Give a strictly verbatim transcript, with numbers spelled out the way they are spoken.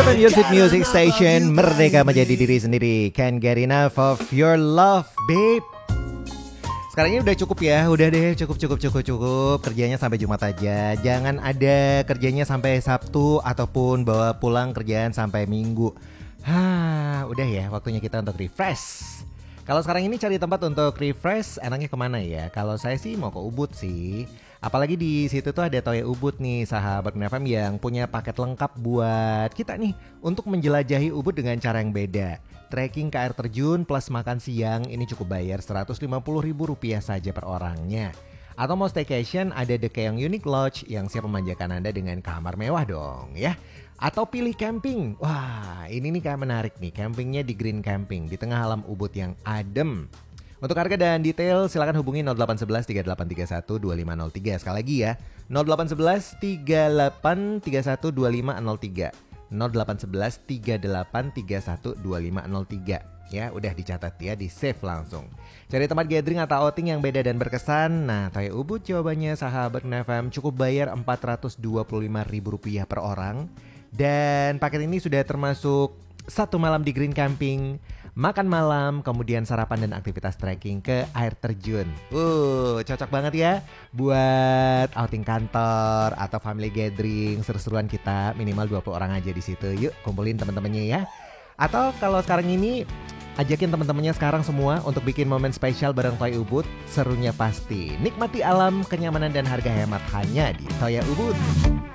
F M, your sweet music station. Merdeka menjadi diri sendiri. Can't get enough of your love, babe. Sekarang ini udah cukup ya. Udah deh, cukup, cukup, cukup, cukup. Kerjanya sampai Jumat aja. Jangan ada kerjanya sampai Sabtu ataupun bawa pulang kerjaan sampai Minggu. Hah, udah ya, waktunya kita untuk refresh. Kalau sekarang ini cari tempat untuk refresh, enaknya kemana ya? Kalau saya sih mau ke Ubud sih. Apalagi di situ tuh ada Toya Ubud nih, sahabat N F M yang punya paket lengkap buat kita nih untuk menjelajahi Ubud dengan cara yang beda. Trekking ke air terjun plus makan siang ini cukup bayar seratus lima puluh ribu rupiah saja per orangnya. Atau mau staycation, ada The Keong Unique Lodge yang siap memanjakan Anda dengan kamar mewah dong ya. Atau pilih camping. Wah, ini nih kayak menarik nih. Campingnya di Green Camping di tengah alam Ubud yang adem. Untuk harga dan detail silakan hubungi nol delapan satu satu tiga delapan tiga satu dua lima nol tiga. Sekali lagi ya, nol delapan satu satu tiga delapan tiga satu dua lima nol tiga. nol delapan satu satu tiga delapan tiga satu dua lima nol tiga. Ya, udah dicatat ya, di save langsung. Cari tempat gathering atau outing yang beda dan berkesan. Nah, Toya Ubud jawabannya sahabat N F M, cukup bayar empat ratus dua puluh lima ribu rupiah per orang. Dan paket ini sudah termasuk satu malam di Green Camping, makan malam, kemudian sarapan dan aktivitas trekking ke air terjun. Uh, cocok banget ya buat outing kantor atau family gathering, seru-seruan kita, minimal dua puluh orang aja di situ. Yuk, kumpulin teman-temannya ya. Atau kalau sekarang ini ajakin teman-temannya sekarang semua untuk bikin momen spesial bareng Toya Ubud. Serunya pasti. Nikmati alam, kenyamanan dan harga hemat hanya di Toya Ubud.